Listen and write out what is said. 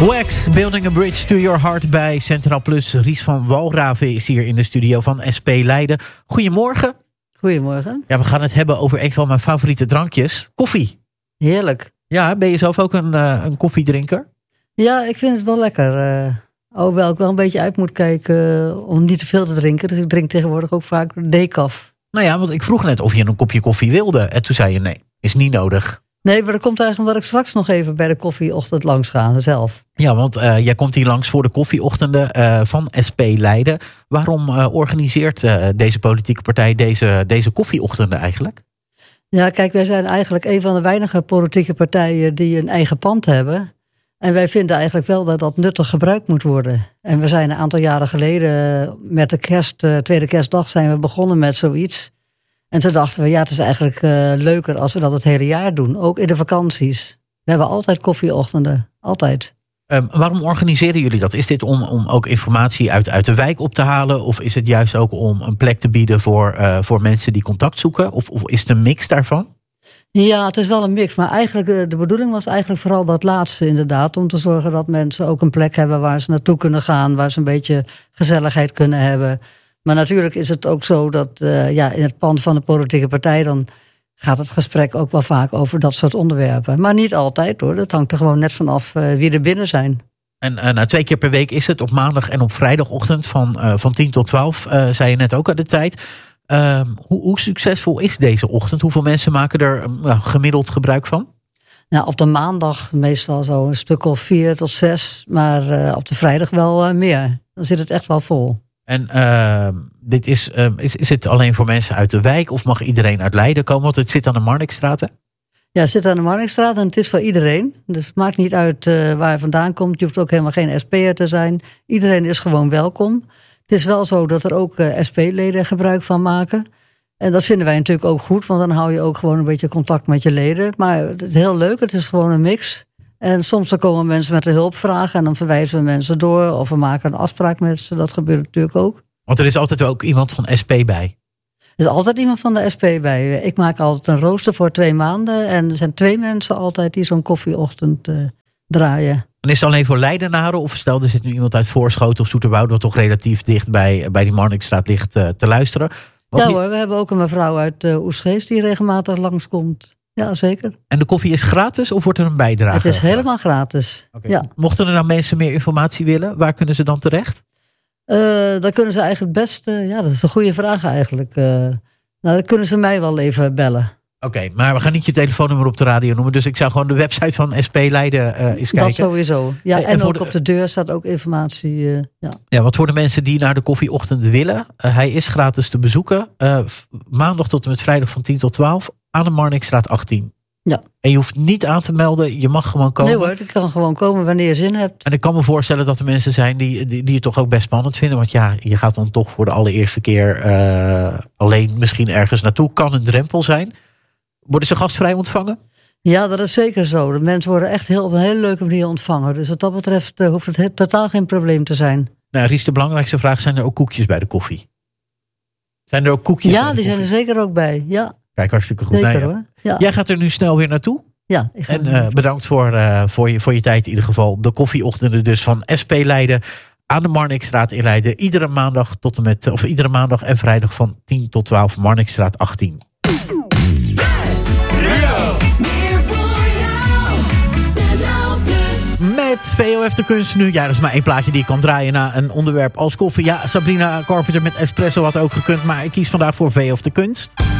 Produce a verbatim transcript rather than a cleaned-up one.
Wax, Building a Bridge to Your Heart bij Centraal Plus. Ries van Walraven is hier in de studio van S P Leiden. Goedemorgen. Goedemorgen. Ja, we gaan het hebben over een van mijn favoriete drankjes. Koffie. Heerlijk. Ja, ben je zelf ook een, uh, een koffiedrinker? Ja, ik vind het wel lekker. Uh, hoewel ik wel een beetje uit moet kijken uh, om niet te veel te drinken. Dus ik drink tegenwoordig ook vaak decaf. Nou ja, want ik vroeg net of je een kopje koffie wilde. En toen zei je nee, is niet nodig. Nee, maar dat komt eigenlijk omdat ik straks nog even bij de koffieochtend langs ga zelf. Ja, want uh, jij komt hier langs voor de koffieochtenden uh, van S P Leiden. Waarom uh, organiseert uh, deze politieke partij deze, deze koffieochtenden eigenlijk? Ja, kijk, wij zijn eigenlijk een van de weinige politieke partijen die een eigen pand hebben. En wij vinden eigenlijk wel dat dat nuttig gebruikt moet worden. En we zijn een aantal jaren geleden met de kerst, uh, tweede kerstdag zijn we begonnen met zoiets. En toen dachten we, ja, het is eigenlijk uh, leuker als we dat het hele jaar doen. Ook in de vakanties. We hebben altijd koffieochtenden. Altijd. Um, waarom organiseren jullie dat? Is dit om, om ook informatie uit, uit de wijk op te halen? Of is het juist ook om een plek te bieden voor, uh, voor mensen die contact zoeken? Of, of is het een mix daarvan? Ja, het is wel een mix. Maar eigenlijk de bedoeling was eigenlijk vooral dat laatste inderdaad. Om te zorgen dat mensen ook een plek hebben waar ze naartoe kunnen gaan. Waar ze een beetje gezelligheid kunnen hebben. Maar natuurlijk is het ook zo dat uh, ja, in het pand van de politieke partij dan gaat het gesprek ook wel vaak over dat soort onderwerpen. Maar niet altijd hoor. Dat hangt er gewoon net vanaf uh, wie er binnen zijn. En uh, nou, twee keer per week is het op maandag en op vrijdagochtend van, uh, van tien tot twaalf. Uh, zei je net ook aan de tijd. Uh, hoe, hoe succesvol is deze ochtend? Hoeveel mensen maken er uh, gemiddeld gebruik van? Nou, op de maandag meestal zo een stuk of vier tot zes. Maar uh, op de vrijdag wel uh, meer. Dan zit het echt wel vol. En uh, dit is, uh, is, is het alleen voor mensen uit de wijk of mag iedereen uit Leiden komen? Want het zit aan de Marnixstraat, hè? Ja, het zit aan de Marnixstraat en het is voor iedereen. Dus het maakt niet uit uh, waar je vandaan komt. Je hoeft ook helemaal geen S P'er te zijn. Iedereen is gewoon welkom. Het is wel zo dat er ook uh, S P-leden gebruik van maken. En dat vinden wij natuurlijk ook goed, want dan hou je ook gewoon een beetje contact met je leden. Maar het is heel leuk, het is gewoon een mix. En soms dan komen mensen met een hulpvraag en dan verwijzen we mensen door. Of we maken een afspraak met ze, dat gebeurt natuurlijk ook. Want er is altijd ook iemand van S P bij. Er is altijd iemand van de S P bij. Ik maak altijd een rooster voor twee maanden. En er zijn twee mensen altijd die zo'n koffieochtend uh, draaien. En is het alleen voor Leidenaren? Of stel er zit nu iemand uit Voorschoten of Zoeterwoude, wat toch relatief dicht bij, bij die Marnixstraat ligt uh, te luisteren? Wat ja niet... hoor, we hebben ook een mevrouw uit uh, Oesgeest die regelmatig langskomt. Ja, zeker. En de koffie is gratis of wordt er een bijdrage? Het is helemaal gratis. Okay. Ja. Mochten er nou mensen meer informatie willen, waar kunnen ze dan terecht? Uh, dan kunnen ze eigenlijk best... Uh, ja, dat is een goede vraag eigenlijk. Uh, nou, dan kunnen ze mij wel even bellen. Oké, okay, maar we gaan niet je telefoonnummer op de radio noemen. Dus ik zou gewoon de website van S P Leiden uh, eens kijken. Dat sowieso. Ja, en, en ook de, op de deur staat ook informatie. Uh, ja. ja, wat voor de mensen die naar de koffieochtend willen. Uh, hij is gratis te bezoeken. Uh, maandag tot en met vrijdag van tien tot twaalf aan de Marnixstraat achttien. Ja. En je hoeft niet aan te melden, je mag gewoon komen. Nee hoor, je kan gewoon komen wanneer je zin hebt. En ik kan me voorstellen dat er mensen zijn die, die, die het toch ook best spannend vinden. Want ja, je gaat dan toch voor de allereerste keer uh, alleen misschien ergens naartoe. Kan een drempel zijn. Worden ze gastvrij ontvangen? Ja, dat is zeker zo. De mensen worden echt heel, op een hele leuke manier ontvangen. Dus wat dat betreft uh, hoeft het he- totaal geen probleem te zijn. Nou, Ries, de belangrijkste vraag, zijn er ook koekjes bij de koffie? Zijn er ook koekjes ja, bij de die koffie? zijn er zeker ook bij, ja. Kijk, hartstikke goed. Zeker, nou, ja. hoor. Ja. Jij gaat er nu snel weer naartoe. Ja, ik ga en uh, bedankt voor, uh, voor, je, voor je tijd in ieder geval. De koffieochtenden dus van S P Leiden aan de Marnixstraat in Leiden. Iedere maandag tot en met, of iedere maandag en vrijdag van tien tot twaalf, Marnixstraat achttien. Met V O F de Kunst nu. Ja, dat is maar één plaatje die ik kan draaien na een onderwerp als koffie. Ja, Sabrina Carpenter met Espresso had ook gekund. Maar ik kies vandaag voor V O F de Kunst.